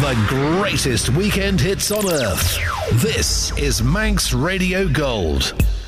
the greatest weekend hits on earth. This is Manx Radio Gold.